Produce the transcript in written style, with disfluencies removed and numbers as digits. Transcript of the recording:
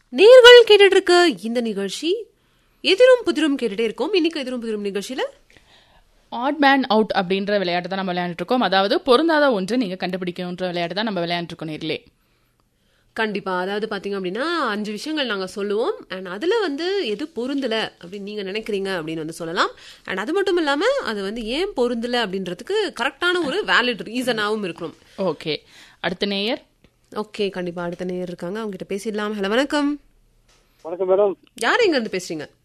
நேர்கள் கேட்டுட்டு இருக்க இந்த நிகழ்ச்சி எதிரும் புதிரும் கேட்டுட்டே இருக்கோம். இன்னைக்கு எதிரும் புதிரும் நிகழ்ச்சியில ஆட் மேன் அவுட் அப்படின்ற விளையாட்டு தான் நம்ம விளையாண்டுட்டு இருக்கோம். அதாவது பொருந்தாத ஒன்று நீங்க கண்டுபிடிக்கணுன்ற விளையாட்டு தான் நம்ம விளையாண்டுருக்கோம் நேரிலே. கண்டிப்பா. அதாவது பாத்தீங்க அப்படின்னா 5 விஷயங்கள் நாங்க சொல்லுவோம். அண்ட் அதுல எது பொருந்தல அப்படின்னு நீங்க நினைக்கிறீங்க அப்படின்னு சொல்லலாம். அண்ட் அது மட்டும் இல்லாம அது ஏன் பொருந்தல அப்படின்றதுக்கு கரெக்டான ஒரு வேலிட் ரீசனாவும் இருக்கணும். ஓகே, அடுத்த நேயர். ஓகே, கண்டிப்பா அடுத்த நேயர் இருக்காங்க, அவங்க கிட்ட பேசிடலாம். ஹலோ, வணக்கம். வணக்கம் மேடம். யார் எங்க இருந்து பேசுறீங்க?